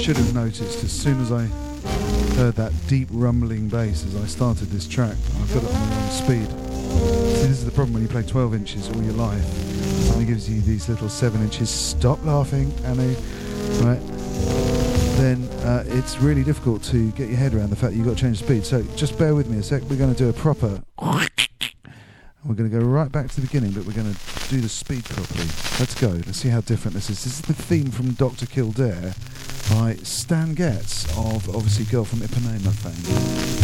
should have noticed as soon as I heard that deep rumbling bass as I started this track, I've got it on the wrong speed. See, this is the problem when you play 12 inches all your life. Somebody gives you these little 7 inches. Stop laughing, Annie. Right? Then it's really difficult to get your head around the fact that you've got to change the speed. So just bear with me a sec. We're going to do a proper... We're going to go right back to the beginning, but we're going to do the speed properly. Let's go. Let's see how different this is. This is the theme from Dr. Kildare by Stan Getz of, obviously, Girl from Ipanema fame.